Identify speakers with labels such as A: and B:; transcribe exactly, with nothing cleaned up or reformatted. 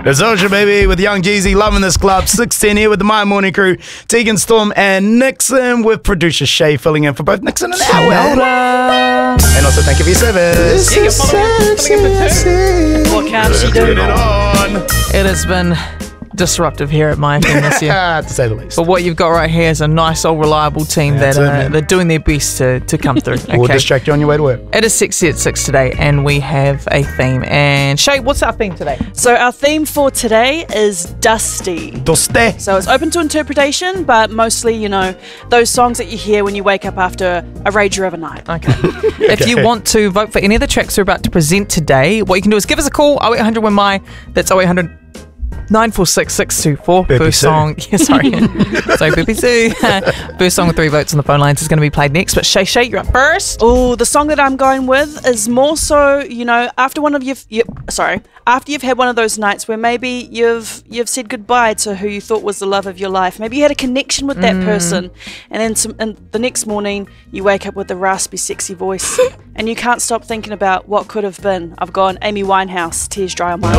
A: It's Ocean, baby, with Young Jeezy, loving this club. six ten here with the My Morning Crew. Tegan Storm and Nixon with producer Shay filling in for both Nixon and Howard. And also thank you for your service.
B: Yeah, you're following, filling in for two. What can she do?
A: Put it on.
C: It has been disruptive here at My F M this year.
A: To say the least.
C: But what you've got right here is a nice old reliable team
A: That's
C: that
A: it,
C: uh,
A: man.
C: they're doing their best to, to come through.
A: We'll
C: Okay.
A: distract you on your way to work.
C: It is sexy at six today, and we have a theme. And Shay, what's our theme today?
B: So our theme for today is Dusty.
A: Doste.
B: So it's open to interpretation, but mostly, you know, those songs that you hear when you wake up after a rager of a night.
C: Okay. If you want to vote for any of the tracks we're about to present today, what you can do is give us a call, oh eight hundred one my. That's oh eight hundred nine four six six two four.
A: Beppy
C: First
A: Sue.
C: song. Yeah, sorry. sorry, Beppy Sue. First song with three votes on the phone lines is going to be played next. But Shay Shay, you're up first.
B: Oh, the song that I'm going with is more so, you know, after one of your, you, sorry, after you've had one of those nights where maybe you've you've said goodbye to who you thought was the love of your life. Maybe you had a connection with that
C: Mm.
B: person, and then some, and the next morning you wake up with a raspy, sexy voice, and you can't stop thinking about what could have been. I've gone Amy Winehouse, Tears Dry on My